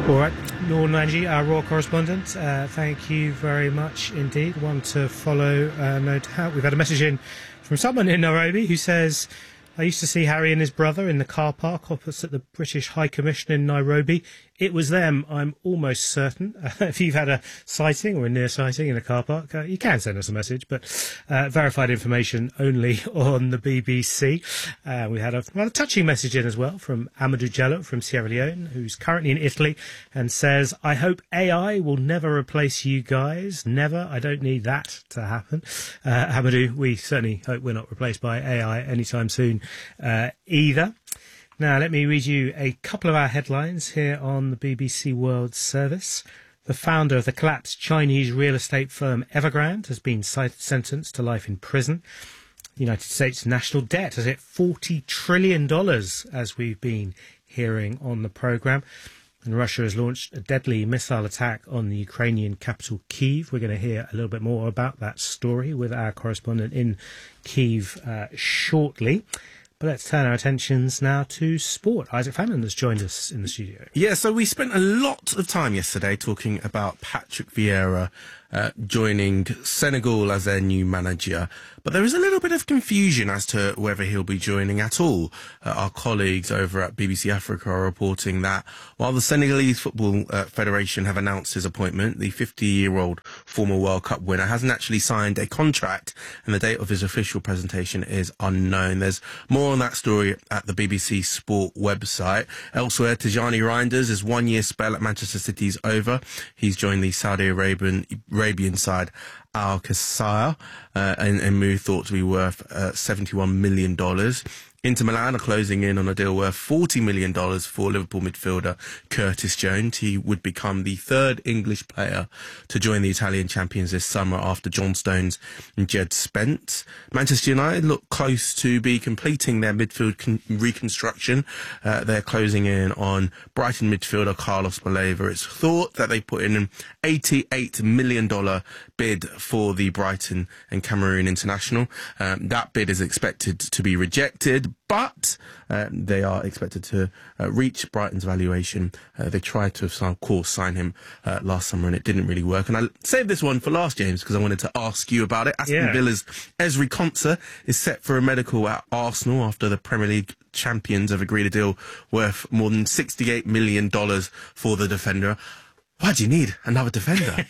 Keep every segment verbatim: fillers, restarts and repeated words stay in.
All right, Noor Nanji, our Raw correspondent, uh, thank you very much indeed. One to follow, uh, no doubt. We've had a message in from someone in Nairobi who says, I used to see Harry and his brother in the car park opposite the British High Commission in Nairobi. It was them, I'm almost certain. Uh, if you've had a sighting or a near sighting in a car park, uh, you can send us a message, but uh, verified information only on the B B C. Uh, we had a rather touching message in as well from Amadou Diallo from Sierra Leone, who's currently in Italy, and says, I hope A I will never replace you guys. Never. I don't need that to happen. Uh, Amadou, we certainly hope we're not replaced by A I anytime soon uh, either. Now, let me read you a couple of our headlines here on the B B C World Service. The founder of the collapsed Chinese real estate firm Evergrande has been sentenced to life in prison. The United States national debt has hit forty trillion dollars, as we've been hearing on the programme. And Russia has launched a deadly missile attack on the Ukrainian capital, Kyiv. We're going to hear a little bit more about that story with our correspondent in Kyiv uh, shortly. But let's turn our attentions now to sport. Isaac Fannin has joined us in the studio. Yeah, so we spent a lot of time yesterday talking about Patrick Vieira uh, joining Senegal as their new manager. But there is a little bit of confusion as to whether he'll be joining at all. Uh, our colleagues over at B B C Africa are reporting that while the Senegalese Football uh, Federation have announced his appointment, the fifty-year-old former World Cup winner hasn't actually signed a contract, and the date of his official presentation is unknown. There's more on that story at the B B C Sport website. Elsewhere, Tijani Reinders' one-year spell at Manchester City is over. He's joined the Saudi Arabian Arabian side Al Qasaya, uh, and, and move thought to be worth uh, seventy-one million dollars. Inter Milan are closing in on a deal worth forty million dollars for Liverpool midfielder Curtis Jones. He would become the third English player to join the Italian champions this summer after John Stones and Jed Spence. Manchester United look close to be completing their midfield con- reconstruction. Uh, they're closing in on Brighton midfielder Carlos Baleva. It's thought that they put in an eighty-eight million dollars bid for the Brighton and Cameroon international. Um, that bid is expected to be rejected, but uh, they are expected to uh, reach Brighton's valuation. Uh, they tried to, of course, sign him uh, last summer, and it didn't really work. And I saved this one for last, James, because I wanted to ask you about it. Aston yeah. Villa's Ezri Konsa is set for a medical at Arsenal after the Premier League champions have agreed a deal worth more than sixty-eight million dollars for the defender. Why do you need another defender?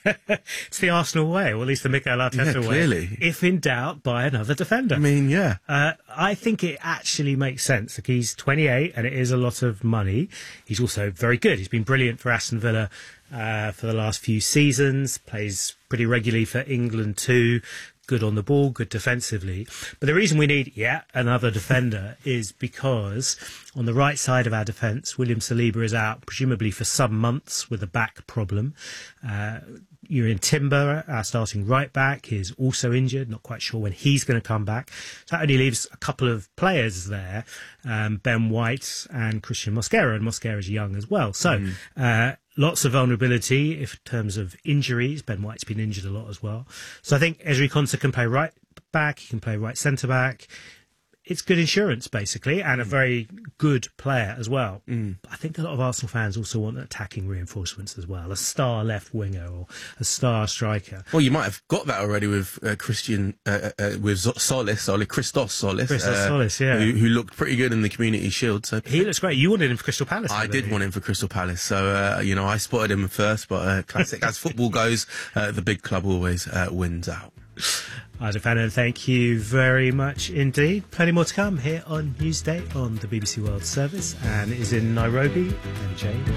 It's the Arsenal way, or at least the Mikel Arteta yeah, way. Clearly. If in doubt, buy another defender. I mean, yeah. Uh, I think it actually makes sense. Like, he's twenty-eight, and it is a lot of money. He's also very good. He's been brilliant for Aston Villa uh, for the last few seasons. Plays pretty regularly for England too. Good on the ball, good defensively. But the reason we need yet another defender is because on the right side of our defence, William Saliba is out, presumably for some months with a back problem. Uh, Jurrien Timber, our starting right back, is also injured. Not quite sure when he's going to come back. So that only leaves a couple of players there, um, Ben White and Christian Mosquera, and Mosquera's young as well. So mm. uh, lots of vulnerability in terms of injuries. Ben White's been injured a lot as well. So I think Ezri Konsa can play right back, he can play right centre back. It's good insurance, basically, and a very good player as well. Mm. But I think a lot of Arsenal fans also want attacking reinforcements as well, a star left winger or a star striker. Well, you might have got that already with uh, Christian, uh, uh, with Solis, Solis, Christos Solis. Christos uh, Solis, yeah. Who, who looked pretty good in the Community Shield. So he looks great. You wanted him for Crystal Palace. I did want him for Crystal Palace. So, uh, you know, I spotted him first, but uh, classic, as football goes, uh, the big club always uh, wins out. Isaac Fannin, thank you very much indeed. Plenty more to come here on Newsday on the B B C World Service, and it is in Nairobi. And James.